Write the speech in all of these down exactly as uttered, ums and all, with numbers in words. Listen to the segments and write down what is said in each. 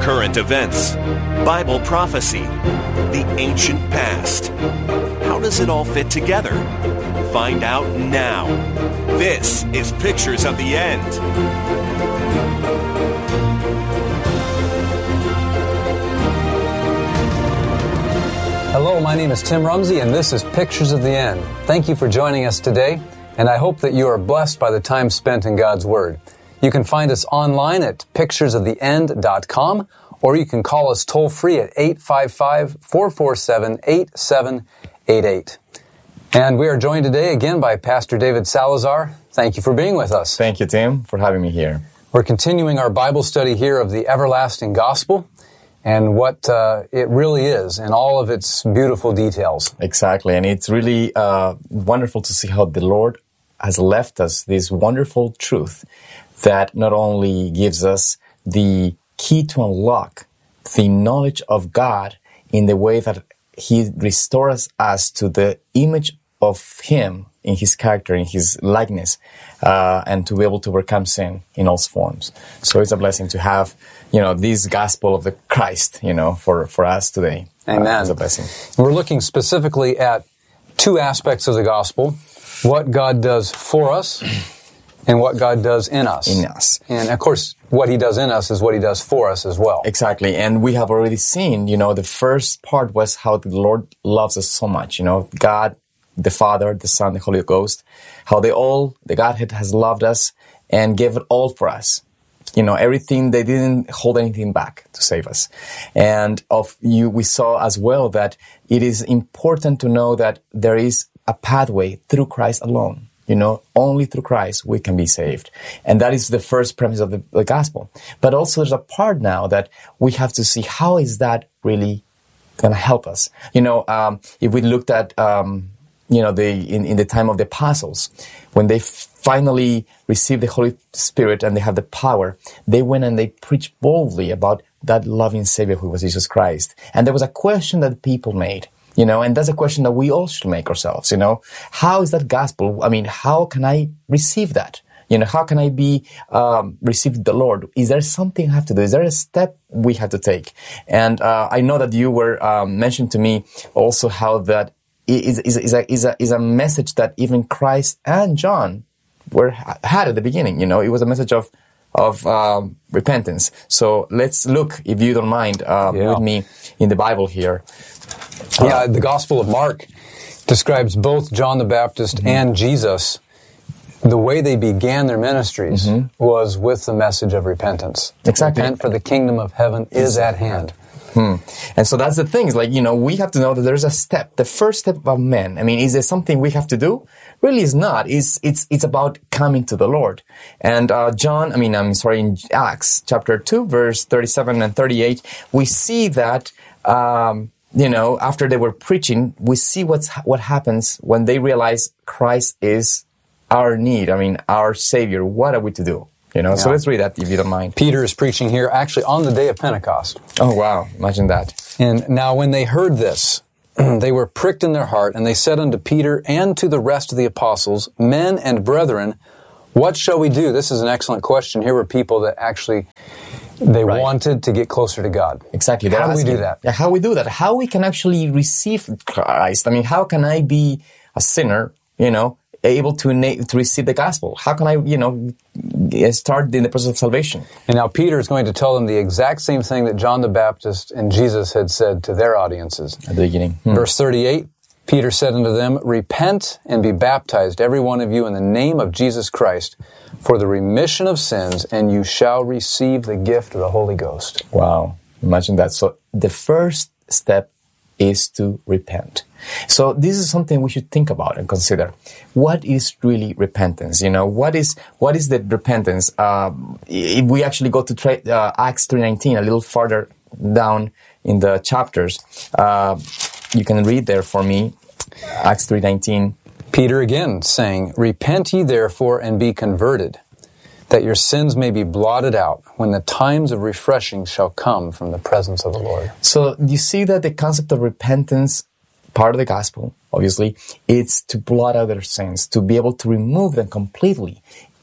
current events, Bible prophecy, the ancient past. How does it all fit together? Find out now. This is Pictures of the End. Hello, my name is Tim Rumsey, and this is Pictures of the End. Thank you for joining us today, and I hope that you are blessed by the time spent in God's Word. You can find us online at pictures of the end dot com, or you can call us toll-free at eight five five, four four seven, eight seven eight eight. And we are joined today again by Pastor David Salazar. Thank you for being with us. Thank you, Tim, for having me here. We're continuing our Bible study here of the everlasting gospel and what uh, it really is in all of its beautiful details. Exactly, and it's really uh, wonderful to see how the Lord has left us this wonderful truth that not only gives us the key to unlock the knowledge of God in the way that He restores us to the image of Him in His character, in His likeness, uh, and to be able to overcome sin in all forms. So it's a blessing to have, you know, this gospel of the Christ, you know, for, for us today. Amen. Uh, it's a blessing. We're looking specifically at two aspects of the gospel: what God does for us and what God does in us. In us. And, of course, what He does in us is what He does for us as well. Exactly. And we have already seen, you know, the first part was how the Lord loves us so much. You know, God, the Father, the Son, the Holy Ghost, how they all, the Godhead has loved us and gave it all for us. You know, everything, they didn't hold anything back to save us. And of you, we saw as well that it is important to know that there is a pathway through Christ alone. You know, only through Christ we can be saved. And that is the first premise of the, the gospel. But also there's a part now that we have to see how is that really going to help us. You know, um, if we looked at, um, you know, the in, in the time of the apostles, when they finally received the Holy Spirit and they have the power, they went and they preached boldly about that loving Savior who was Jesus Christ. And there was a question that people made. You know, and that's a question that we all should make ourselves, you know. How is that gospel? I mean, how can I receive that? You know, how can I be, um, receive the Lord? Is there something I have to do? Is there a step we have to take? And, uh, I know that you were, um, mentioned to me also how that is, is, is a, is a, is a message that even Christ and John were, had at the beginning, you know. It was a message of, of, um, repentance. So let's look, if you don't mind, uh, yeah. with me in the Bible here. Yeah, the Gospel of Mark describes both John the Baptist mm-hmm. and Jesus. The way they began their ministries mm-hmm. was with the message of repentance. Exactly. Repent, for the kingdom of heaven is at hand. Hmm. And so that's the thing. It's like, you know, we have to know that there's a step. The first step of man. I mean, is there something we have to do? Really is not. It's, it's, it's about coming to the Lord. And, uh, John, I mean, I'm sorry, in Acts chapter two, verse thirty-seven and thirty-eight, we see that, um, you know, after they were preaching, we see what's, what happens when they realize Christ is our need. I mean, our Savior. What are we to do? You know, yeah. So let's read that if you don't mind. Peter is preaching here actually on the day of Pentecost. Oh, wow. Imagine that. And now when they heard this, they were pricked in their heart, and they said unto Peter and to the rest of the apostles, Men and brethren, what shall we do? This is an excellent question. Here were people that actually, they right. wanted to get closer to God. Exactly. How do we do that? How we do that? How we can actually receive Christ? I mean, how can I be a sinner, you know, able to na- to receive the gospel? How can I, you know, start in the process of salvation? And now Peter is going to tell them the exact same thing that John the Baptist and Jesus had said to their audiences. At the beginning. Hmm. Verse thirty-eight, Peter said unto them, Repent and be baptized, every one of you, in the name of Jesus Christ, for the remission of sins, and you shall receive the gift of the Holy Ghost. Wow. Imagine that. So the first step is to repent. So this is something we should think about and consider. What is really repentance? You know, what is what is the repentance? Uh, if we actually go to tra- uh, Acts three nineteen, a little farther down in the chapters, uh, you can read there for me, Acts three nineteen. Peter again saying, Repent ye therefore and be converted, that your sins may be blotted out when the times of refreshing shall come from the presence of the Lord. So you see that the concept of repentance, part of the gospel, obviously, it's to blot out their sins, to be able to remove them completely.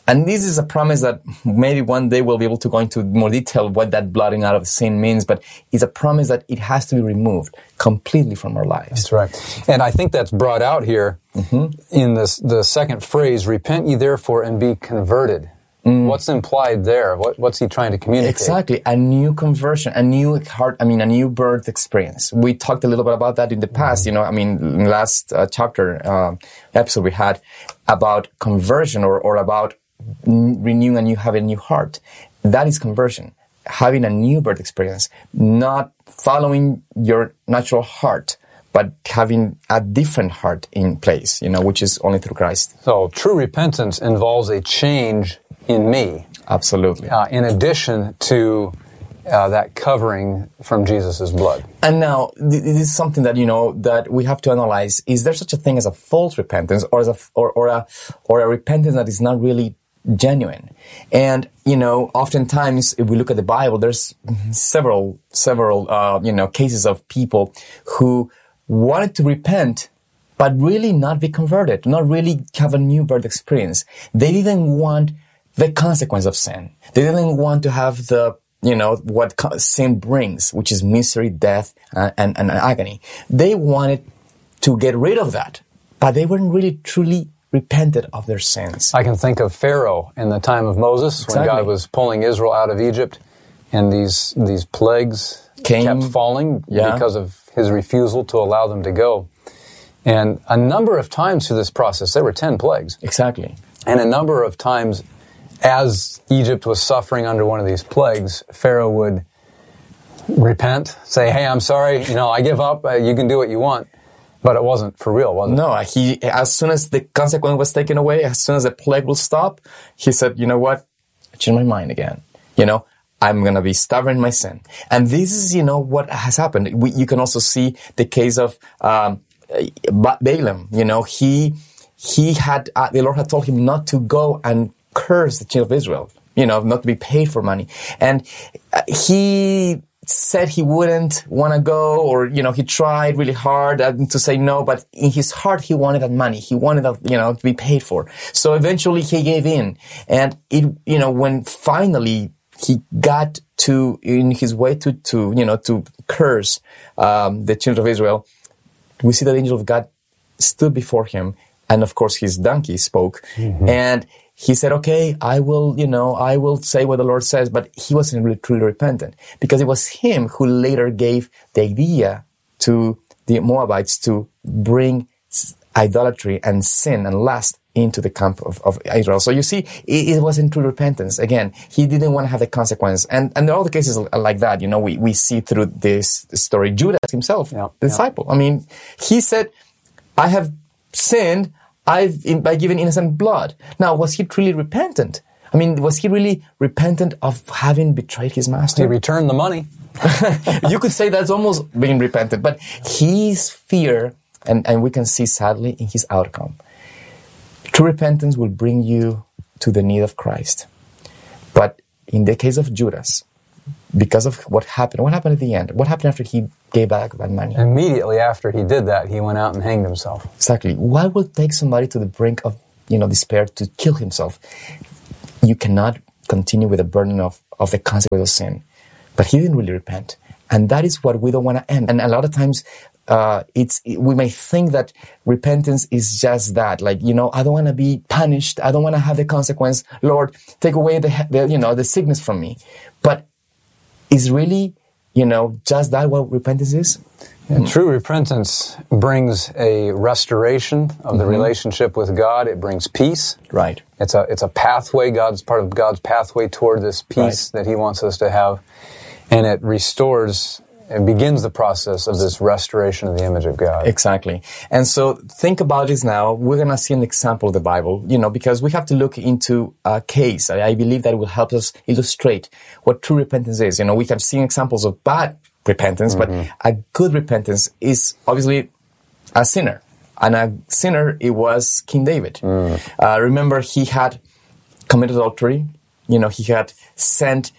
And this is a promise that maybe one day we'll be able to go into more detail what that blotting out of sin means, but it's a promise that it has to be removed completely from our lives. That's right. And I think that's brought out here mm-hmm. in this, the second phrase, repent ye therefore and be converted. Mm. What's implied there? What, what's he trying to communicate? Exactly. A new conversion, a new heart, I mean, a new birth experience. We talked a little bit about that in the past, mm. you know, I mean, last uh, chapter, uh, episode we had about conversion or, or about n- renewing a new, having a new heart. That is conversion. Having a new birth experience, not following your natural heart, but having a different heart in place, you know, which is only through Christ. So true repentance involves a change in me. Absolutely. Uh, in addition to uh, that covering from Jesus' blood. And now, th- this is something that, you know, that we have to analyze. Is there such a thing as a false repentance or as a, or, or a, or a repentance that is not really genuine? And, you know, oftentimes, if we look at the Bible, there's several, several, uh, you know, cases of people who wanted to repent, but really not be converted, not really have a new birth experience. They didn't want the consequence of sin. They didn't want to have the, you know, what sin brings, which is misery, death, uh, and, and agony. They wanted to get rid of that, but they weren't really truly repented of their sins. I can think of Pharaoh in the time of Moses, exactly. when God was pulling Israel out of Egypt, and these these plagues Came, kept falling yeah. because of his refusal to allow them to go. And a number of times through this process, there were ten plagues. Exactly. And a number of times, as Egypt was suffering under one of these plagues, Pharaoh would repent, say, hey, I'm sorry, you know, I give up, uh, you can do what you want. But it wasn't for real, was it? No, he, as soon as the consequence was taken away, as soon as the plague will stop, he said, you know what, I changed my mind again. You know, I'm going to be stubborn in my sin. And this is, you know, what has happened. We, you can also see the case of um, Balaam. You know, he he had, uh, the Lord had told him not to go and curse the children of Israel, you know, not to be paid for money. And uh, he said he wouldn't want to go, or, you know, he tried really hard to say no, but in his heart, he wanted that money. He wanted that, you know, to be paid for. So eventually he gave in. And it, you know, when finally he got to, in his way to, to, you know, to curse, um, the children of Israel, we see that the angel of God stood before him. And of course, his donkey spoke. Mm-hmm. And he said, okay, I will, you know, I will say what the Lord says, but he wasn't really truly repentant, because it was him who later gave the idea to the Moabites to bring idolatry and sin and lust into the camp of, of Israel. So you see, it, it wasn't true repentance. Again, he didn't want to have the consequence. And, and there are other cases like that, you know, we, we see through this story. Judas himself, yeah, the yeah. disciple. I mean, he said, I have sinned, I've, in, by giving innocent blood. Now, was he truly repentant? I mean, was he really repentant of having betrayed his master? He returned the money. You could say that's almost being repentant, but his fear, and, and we can see sadly in his outcome. True repentance will bring you to the need of Christ. But in the case of Judas, because of what happened, what happened at the end? What happened after he gave back that money? Immediately after he did that, he went out and hanged himself. Exactly. What will take somebody to the brink of, you know, despair to kill himself? You cannot continue with the burden of, of the consequence of sin. But he didn't really repent. And that is what we don't want to end. And a lot of times, uh, it's, we may think that repentance is just that. Like, you know, I don't want to be punished. I don't want to have the consequence. Lord, take away the, the, you know, the sickness from me. But is really, you know, just that what repentance is? And true repentance brings a restoration of mm-hmm. the relationship with God. It brings peace. Right. It's a it's a pathway. God's part of God's pathway toward this peace right. that He wants us to have, and it restores. It begins the process of this restoration of the image of God. Exactly. And so think about this now. We're going to see an example of the Bible, you know, because we have to look into a case. I, I believe that it will help us illustrate what true repentance is. You know, we have seen examples of bad repentance, mm-hmm. but a good repentance is obviously a sinner. And a sinner, it was King David. Mm. Uh, remember, he had committed adultery. You know, he had sent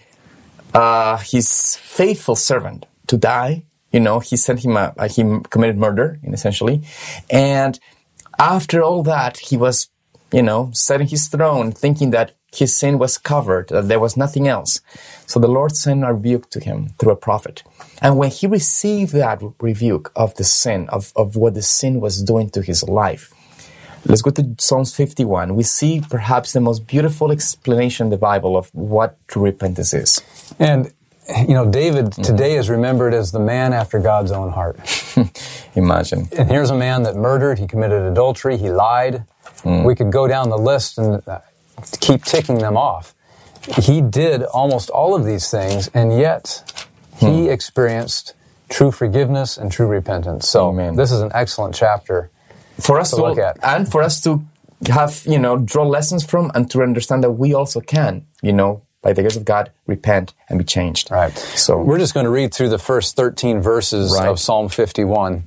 uh, his faithful servant to die. You know, he sent him a, a, he committed murder, essentially. And after all that, he was, you know, setting his throne, thinking that his sin was covered, that there was nothing else. So the Lord sent a rebuke to him through a prophet. And when he received that rebuke of the sin, of, of what the sin was doing to his life, let's go to Psalms fifty-one. We see perhaps the most beautiful explanation in the Bible of what true repentance is. And, you know, David today is remembered as the man after God's own heart. Imagine. And here's a man that murdered, he committed adultery, he lied. Mm. We could go down the list and uh, keep ticking them off. He did almost all of these things, and yet he mm. experienced true forgiveness and true repentance. So Amen. This is an excellent chapter for us to, to look at. And for us to have, you know, draw lessons from and to understand that we also can, you know, by the grace of God, repent and be changed. Right. So we're just going to read through the first thirteen verses right. of Psalm fifty-one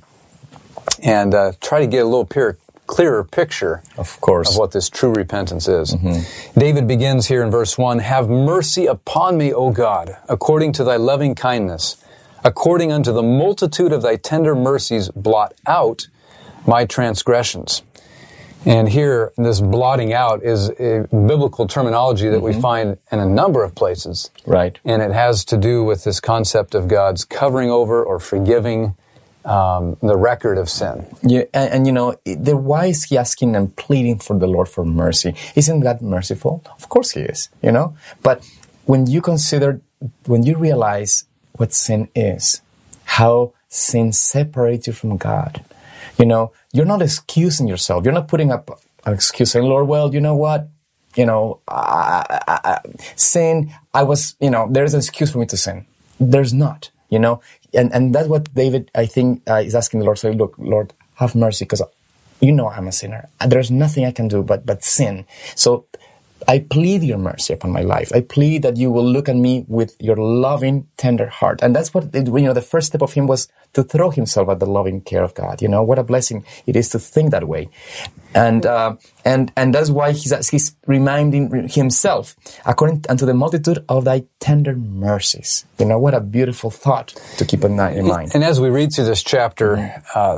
and uh, try to get a little peer, clearer picture of course of what this true repentance is. Mm-hmm. David begins here in verse one, "Have mercy upon me, O God, according to thy loving kindness. According unto the multitude of thy tender mercies, blot out my transgressions." And here, this blotting out is a biblical terminology that mm-hmm. we find in a number of places. Right. And it has to do with this concept of God's covering over or forgiving um, the record of sin. Yeah, and, and you know, the, why is he asking and pleading for the Lord for mercy? Isn't God merciful? Of course he is, you know? But when you consider, when you realize what sin is, how sin separates you from God, you know, you're not excusing yourself. You're not putting up an excuse saying, Lord, well, you know what? You know, I, I, I, sin, I was, you know, there's an excuse for me to sin. There's not, you know. And and that's what David, I think, uh, is asking the Lord. Say, look, Lord, have mercy, because you know I'm a sinner. There's nothing I can do but but sin. So I plead your mercy upon my life. I plead that you will look at me with your loving, tender heart. And that's what, you know, the first step of him was to throw himself at the loving care of God. You know, what a blessing it is to think that way. And uh, and and that's why he's, he's reminding himself, according unto the multitude of thy tender mercies. You know, what a beautiful thought to keep in mind. And as we read through this chapter, uh,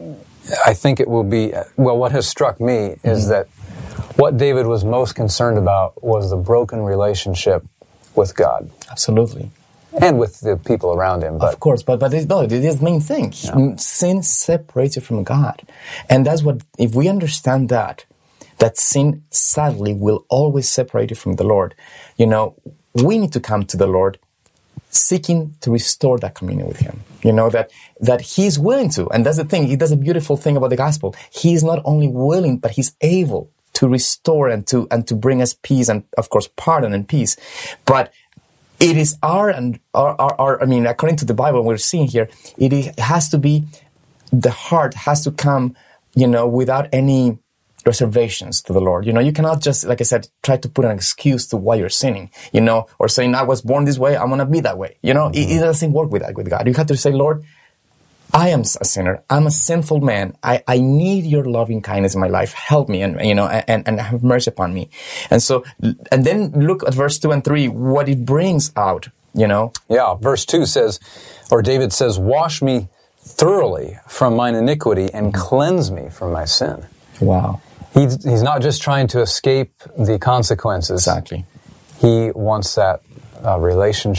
I think it will be, well, what has struck me is mm-hmm. that what David was most concerned about was the broken relationship with God. Absolutely. And with the people around him. But of course, but but it's, no, it is the main thing. Yeah. Sin separates you from God. And that's what, if we understand that, that sin sadly will always separate you from the Lord, you know, we need to come to the Lord seeking to restore that communion with him. You know, that that he's willing to. And that's the thing. He does a beautiful thing about the gospel. He's not only willing, but he's able to restore and to and to bring us peace and, of course, pardon and peace. But it is our, and our, our, our, I mean, according to the Bible we're seeing here, it has to be, the heart has to come, you know, without any reservations to the Lord. You know, you cannot just, like I said, try to put an excuse to why you're sinning, you know, or saying, I was born this way, I'm going to be that way. You know, mm-hmm. it, it doesn't work with that, with God. You have to say, Lord, I am a sinner. I'm a sinful man. I, I need your loving kindness in my life. Help me and, you know, and, and have mercy upon me. And so, and then look at verse two and three, what it brings out, you know. Yeah, verse two says, or David says, wash me thoroughly from mine iniquity and cleanse me from my sin. Wow. He's, he's not just trying to escape the consequences. Exactly. He wants that uh, relationship